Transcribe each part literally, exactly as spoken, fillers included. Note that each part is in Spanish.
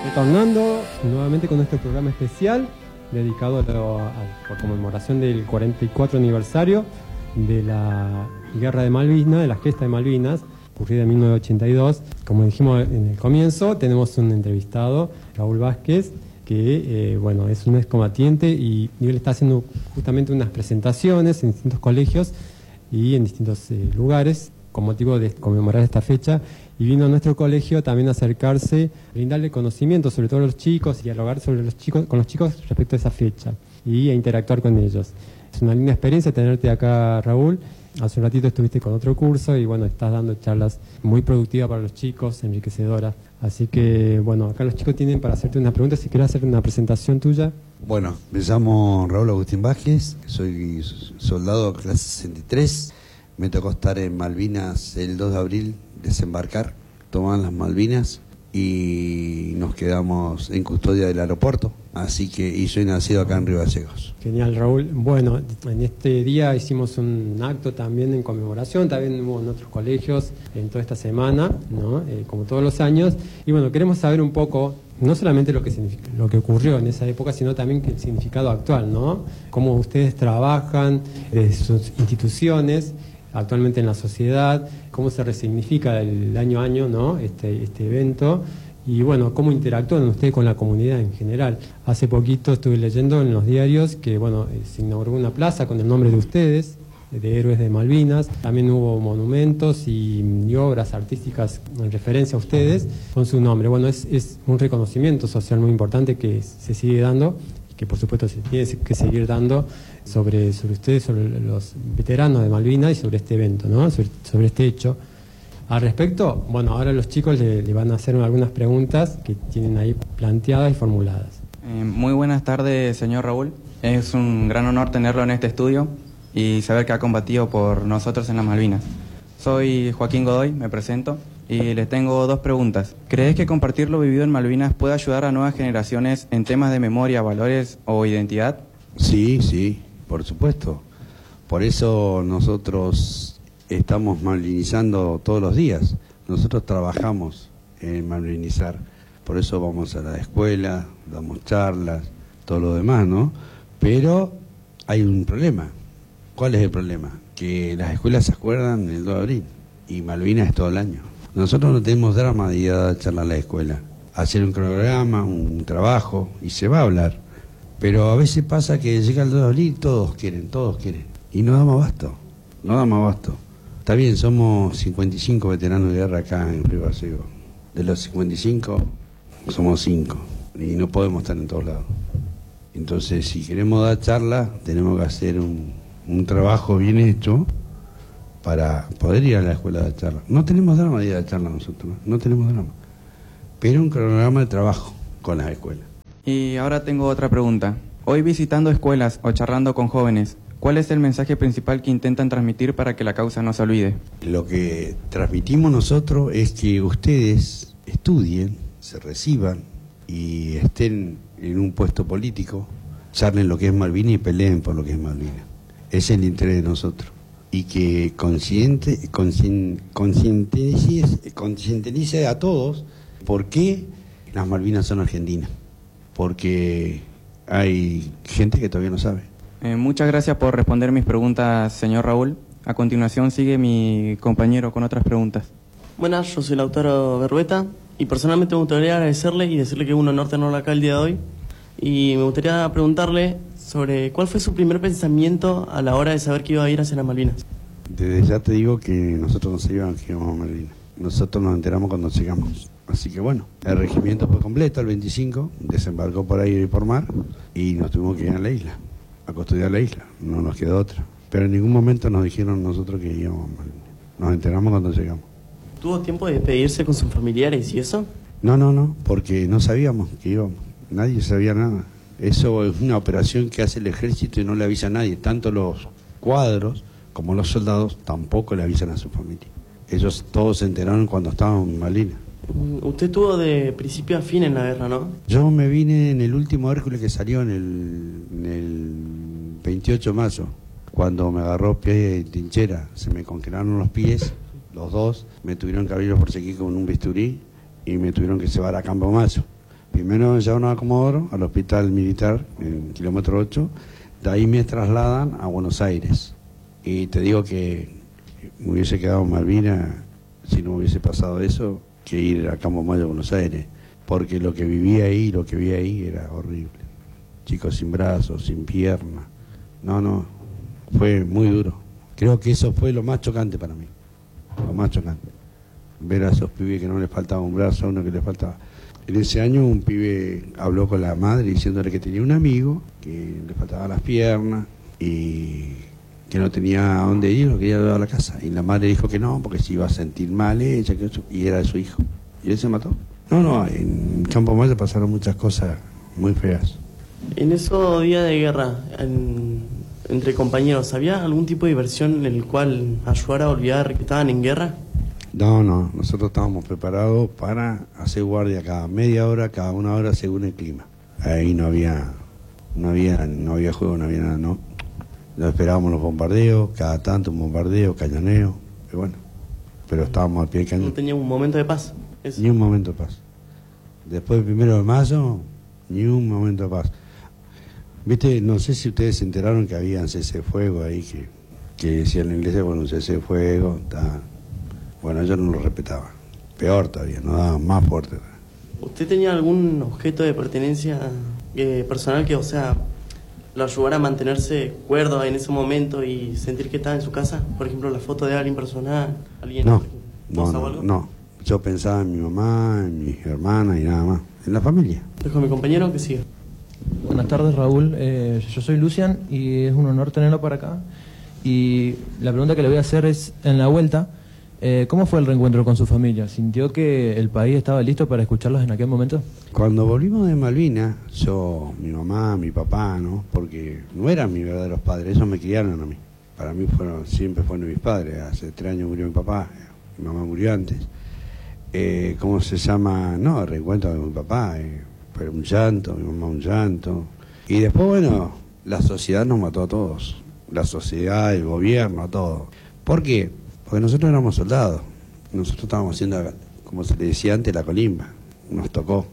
Retornando nuevamente con nuestro programa especial dedicado a, lo, a por conmemoración del cuarenta y cuatro aniversario de la Guerra de Malvinas, de la gesta de Malvinas, ocurrida en mil novecientos ochenta y dos. Como dijimos en el comienzo, tenemos un entrevistado, Raúl Vázquez, que eh, bueno, es un excombatiente y, y él está haciendo justamente unas presentaciones en distintos colegios y en distintos eh, lugares con motivo de conmemorar esta fecha, y vino a nuestro colegio también a acercarse, brindarle conocimiento sobre todo a los chicos y dialogar sobre los chicos, con los chicos respecto a esa fecha y a interactuar con ellos. Es una linda experiencia tenerte acá, Raúl. Hace un ratito estuviste con otro curso y bueno, estás dando charlas muy productivas para los chicos, enriquecedoras. Así que bueno, acá los chicos tienen para hacerte unas preguntas, si quieres hacer una presentación tuya. Bueno, me llamo Raúl Agustín Vázquez, soy soldado clase sesenta y tres. Me tocó estar en Malvinas el dos de abril, desembarcar, tomar las Malvinas y nos quedamos en custodia del aeropuerto. Así que, y soy nacido acá en Río Gallegos. Genial, Raúl. Bueno, en este día hicimos un acto también en conmemoración, también hubo en otros colegios en toda esta semana, ¿no? Eh, como todos los años. Y bueno, queremos saber un poco, no solamente lo que, lo que ocurrió en esa época, sino también el significado actual, ¿no? Cómo ustedes trabajan desde sus instituciones actualmente en la sociedad, cómo se resignifica el año a año, ¿no? este, este evento, y bueno, cómo interactúan ustedes con la comunidad en general. Hace poquito estuve leyendo en los diarios que bueno, se inauguró una plaza con el nombre de ustedes, de Héroes de Malvinas. También hubo monumentos y, y obras artísticas en referencia a ustedes con su nombre. Bueno, es, es un reconocimiento social muy importante que se sigue dando, que por supuesto se tiene que seguir dando sobre, sobre ustedes, sobre los veteranos de Malvinas y sobre este evento, ¿no? sobre, sobre este hecho. Al respecto, bueno, ahora los chicos le, le van a hacer algunas preguntas que tienen ahí planteadas y formuladas. Eh, muy buenas tardes, señor Raúl. Es un gran honor tenerlo en este estudio y saber que ha combatido por nosotros en las Malvinas. Soy Joaquín Godoy, me presento, y les tengo dos preguntas. ¿Crees que compartir lo vivido en Malvinas puede ayudar a nuevas generaciones en temas de memoria, valores o identidad? Sí, sí, por supuesto. Por eso nosotros estamos malvinizando todos los días. Nosotros trabajamos en malvinizar. Por eso vamos a la escuela, damos charlas, todo lo demás, ¿no? Pero hay un problema. ¿Cuál es el problema? Que las escuelas se acuerdan del dos de abril y Malvinas es todo el año. Nosotros no tenemos drama de ir a dar charla a la escuela, hacer un cronograma, un trabajo, y se va a hablar. Pero a veces pasa que llega el dos de abril y todos quieren, todos quieren. Y no damos abasto, no damos abasto. Está bien, somos cincuenta y cinco veteranos de guerra acá en Río Gallegos. De los cincuenta y cinco, somos cinco. Y no podemos estar en todos lados. Entonces, si queremos dar charla, tenemos que hacer un, un trabajo bien hecho para poder ir a la escuela a dar charla. No tenemos drama de ir a dar charla nosotros, no, no tenemos drama. Pero un cronograma de trabajo con las escuelas. Y ahora tengo otra pregunta. Hoy visitando escuelas o charlando con jóvenes, ¿cuál es el mensaje principal que intentan transmitir para que la causa no se olvide? Lo que transmitimos nosotros es que ustedes estudien, se reciban y estén en un puesto político, charlen lo que es Malvinas y peleen por lo que es Malvinas. Ese es el interés de nosotros. Y que consciente, conscien, concientice, concientice a todos por qué las Malvinas son argentinas. Porque hay gente que todavía no sabe. Eh, muchas gracias por responder mis preguntas, señor Raúl. A continuación sigue mi compañero con otras preguntas. Buenas, yo soy Lautaro Berrueta y personalmente me gustaría agradecerle y decirle que es un honor tenerlo acá el día de hoy. Y me gustaría preguntarle sobre cuál fue su primer pensamiento a la hora de saber que iba a ir hacia las Malvinas. Desde ya te digo que nosotros no sabíamos que íbamos a Malvinas. Nosotros nos enteramos cuando llegamos. Así que bueno, el regimiento fue completo, el veinticinco, desembarcó por aire y por mar y nos tuvimos que ir a la isla, a custodiar la isla, no nos quedó otra. Pero en ningún momento nos dijeron nosotros que íbamos a Malvinas. Nos enteramos cuando llegamos. ¿Tuvo tiempo de despedirse con sus familiares y eso? No, no, no, porque no sabíamos que íbamos. Nadie sabía nada. Eso es una operación que hace el ejército y no le avisa a nadie. Tanto los cuadros como los soldados tampoco le avisan a su familia. Ellos todos se enteraron cuando estaban en Malvinas. Usted estuvo de principio a fin en la guerra, ¿no? Yo me vine en el último Hércules que salió en el, en el veintiocho de mayo, cuando me agarró pie de trinchera. Se me congelaron los pies, los dos, me tuvieron que abrir por seguir con un bisturí y me tuvieron que llevar a Campo Mayo. Primero me llevaron a Comodoro, al hospital militar, en kilómetro ocho, de ahí me trasladan a Buenos Aires. Y te digo que me hubiese quedado en Malvinas si no hubiese pasado eso, que ir a Campo Mayo, Buenos Aires, porque lo que viví ahí, lo que vi ahí era horrible. Chicos sin brazos, sin piernas. No, no, fue muy duro. Creo que eso fue lo más chocante para mí, lo más chocante. Ver a esos pibes que no les faltaba un brazo, a uno que les faltaba. En ese año un pibe habló con la madre diciéndole que tenía un amigo, que le faltaban las piernas y que no tenía a dónde ir, lo quería llevar a la casa. Y la madre dijo que no, porque se iba a sentir mal ella, que eso, y era de su hijo. Y él se mató. No, no, en Campo Mayo pasaron muchas cosas muy feas. En esos días de guerra, en, entre compañeros, ¿había algún tipo de diversión en el cual ayudara a olvidar que estaban en guerra? No, no, nosotros estábamos preparados para hacer guardia cada media hora, cada una hora según el clima. Ahí no había, no había, no había juego, no había nada, no. Nos esperábamos los bombardeos, cada tanto un bombardeo, cañoneo, y bueno, pero estábamos al pie del cañón. No tenía un momento de paz. Eso. Ni un momento de paz. Después del primero de mayo, ni un momento de paz. Viste, no sé si ustedes se enteraron que había un cese de fuego ahí, que, que decían en la iglesia, bueno, un cese de fuego, ta. Bueno, yo no lo respetaba. Peor todavía, no daba más fuerte. ¿Usted tenía algún objeto de pertenencia eh, personal que, o sea, lo ayudara a mantenerse cuerdo en ese momento y sentir que estaba en su casa? Por ejemplo, la foto de alguien personal, alguien... No, no, no, o algo? no. Yo pensaba en mi mamá, en mis hermanas y nada más. En la familia. Dejo a mi compañero que siga. Buenas tardes, Raúl. Eh, yo soy Lucian y es un honor tenerlo para acá. Y la pregunta que le voy a hacer es, en la vuelta, eh, ¿cómo fue el reencuentro con su familia? ¿Sintió que el país estaba listo para escucharlos en aquel momento? Cuando volvimos de Malvinas, yo, mi mamá, mi papá, ¿no? Porque no eran mis verdaderos padres, ellos me criaron a mí. Para mí fueron, siempre fueron mis padres. Hace tres años murió mi papá, mi mamá murió antes. Eh, ¿Cómo se llama? No, el reencuentro con mi papá, eh, fue un llanto, mi mamá un llanto. Y después, bueno, la sociedad nos mató a todos. La sociedad, el gobierno, a todos. ¿Por qué? Porque nosotros éramos soldados. Nosotros estábamos haciendo, como se le decía antes, la colimba. Nos tocó.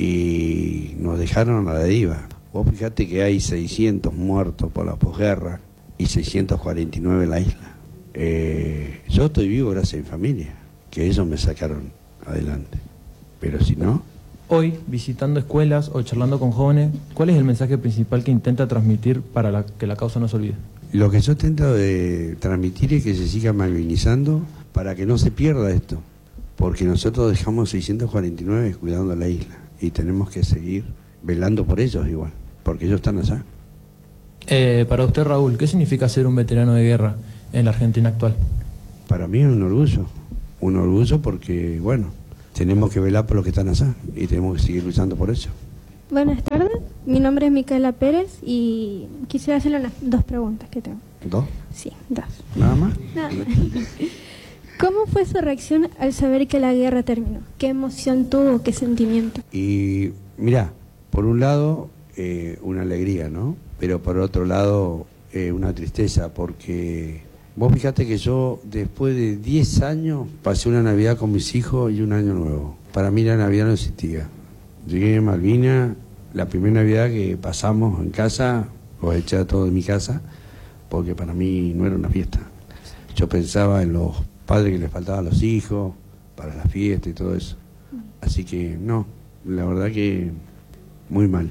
Y nos dejaron a la deriva. Vos fijate que hay seiscientos muertos por la posguerra y seiscientos cuarenta y nueve en la isla. Eh, yo estoy vivo gracias a mi familia, que ellos me sacaron adelante. Pero si no... Hoy, visitando escuelas o charlando con jóvenes, ¿cuál es el mensaje principal que intenta transmitir para la, que la causa no se olvide? Lo que yo intento de transmitir es que se siga malvinizando para que no se pierda esto. Porque nosotros dejamos seiscientos cuarenta y nueve cuidando la isla y tenemos que seguir velando por ellos igual, porque ellos están allá. Eh, para usted, Raúl, ¿qué significa ser un veterano de guerra en la Argentina actual? Para mí es un orgullo, un orgullo porque, bueno, tenemos que velar por los que están allá y tenemos que seguir luchando por eso. Buenas tardes, mi nombre es Micaela Pérez y quisiera hacerle unas dos preguntas que tengo. ¿Dos? Sí, dos. ¿Nada más? Nada más. ¿Cómo fue su reacción al saber que la guerra terminó? ¿Qué emoción tuvo? ¿Qué sentimiento? Y mirá, por un lado, eh, una alegría, ¿no? Pero por otro lado, eh, una tristeza, porque vos fíjate que yo, después de diez años, pasé una Navidad con mis hijos y un año nuevo. Para mí la Navidad no existía. Llegué a Malvinas, la primera Navidad que pasamos en casa, los eché a todos de mi casa, porque para mí no era una fiesta. Yo pensaba en los padres que les faltaban a los hijos, para la fiesta y todo eso. Así que no, la verdad que muy mal.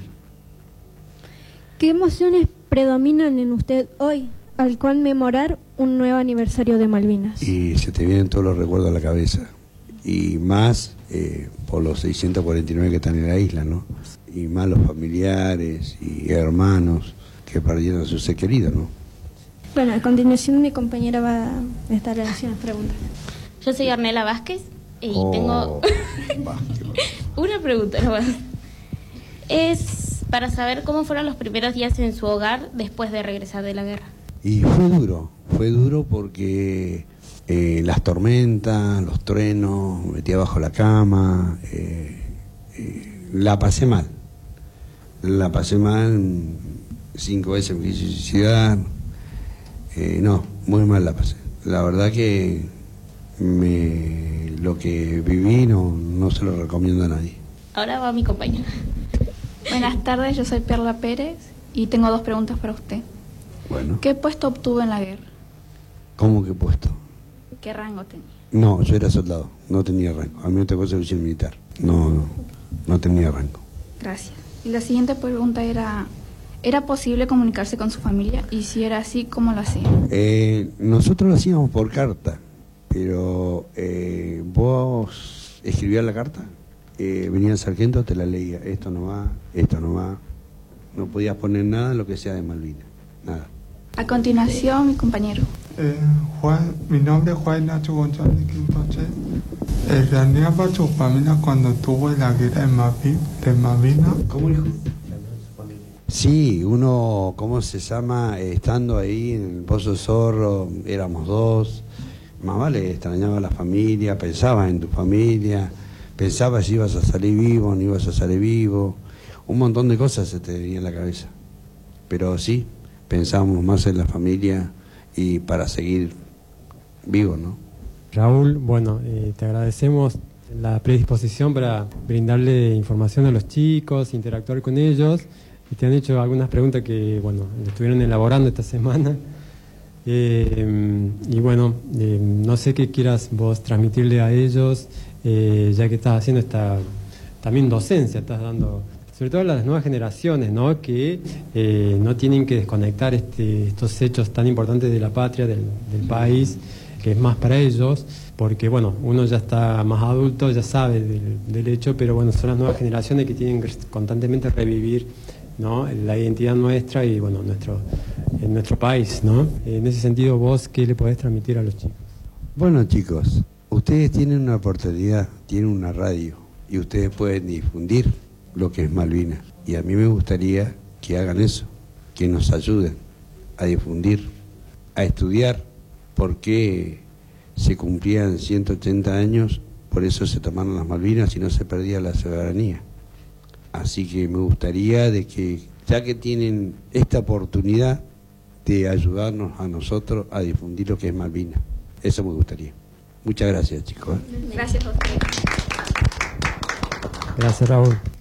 ¿Qué emociones predominan en usted hoy al conmemorar un nuevo aniversario de Malvinas? Y se te vienen todos los recuerdos a la cabeza. Y más eh, por los seiscientos cuarenta y nueve que están en la isla, ¿no? Y más los familiares y hermanos que perdieron a sus seres queridos, ¿no? Bueno, a continuación mi compañera va a estar haciendo las preguntas. Yo soy Ornella Vázquez y Oh, tengo Vázquez. una pregunta nomás. Es para saber cómo fueron los primeros días en su hogar después de regresar de la guerra. Y fue duro, fue duro porque eh, las tormentas, los truenos, me metía bajo la cama, eh, eh, la pasé mal. La pasé mal, cinco veces me quise suicidar. Eh, no, muy mal la pasé. La verdad que me, lo que viví no, no se lo recomiendo a nadie. Ahora va mi compañera. Buenas tardes, yo soy Perla Pérez y tengo dos preguntas para usted. Bueno. ¿Qué puesto obtuvo en la guerra? ¿Cómo que puesto? ¿Qué rango tenía? No, yo era soldado, no tenía rango. A mí me tocó servicio militar. No, no, no tenía rango. Gracias. Y la siguiente pregunta era, ¿era posible comunicarse con su familia? Y si era así, ¿cómo lo hacían? Eh, nosotros lo hacíamos por carta, pero eh, vos escribías la carta, eh, venía el sargento, te la leía, esto no va, esto no va. No podías poner nada en lo que sea de Malvinas, nada. A continuación, mi compañero. Eh, Juan, mi nombre es Juan Nacho González Quintoche. Eh, ¿Planeaba su familia cuando tuvo la guerra de Malvinas? De Malvinas? ¿Cómo dijo? Sí, uno, ¿cómo se llama? Estando ahí en el Pozo Zorro, éramos dos. Más vale, extrañaba a la familia, pensabas en tu familia, pensabas si ibas a salir vivo o no ibas a salir vivo. Un montón de cosas se te venía en la cabeza. Pero sí, pensábamos más en la familia y para seguir vivos, ¿no? Raúl, bueno, eh, te agradecemos la predisposición para brindarle información a los chicos, interactuar con ellos, y te han hecho algunas preguntas que, bueno, estuvieron elaborando esta semana. Eh, y bueno, eh, no sé qué quieras vos transmitirle a ellos, eh, ya que estás haciendo esta también docencia, estás dando, sobre todo a las nuevas generaciones, ¿no? Que eh, no tienen que desconectar este, estos hechos tan importantes de la patria, del, del país, que es más para ellos, porque bueno, uno ya está más adulto, ya sabe del, del hecho, pero bueno, son las nuevas generaciones que tienen que constantemente revivir, ¿no? La identidad nuestra y bueno, nuestro, en nuestro país, ¿no? En ese sentido, vos, ¿qué le podés transmitir a los chicos? Bueno, chicos, ustedes tienen una oportunidad, tienen una radio, y ustedes pueden difundir lo que es Malvinas. Y a mí me gustaría que hagan eso, que nos ayuden a difundir, a estudiar por qué se cumplían ciento ochenta años, por eso se tomaron las Malvinas y no se perdía la soberanía. Así que me gustaría de que, ya que tienen esta oportunidad de ayudarnos a nosotros a difundir lo que es Malvinas, eso me gustaría. Muchas gracias, chicos. Gracias a usted. Gracias, Raúl.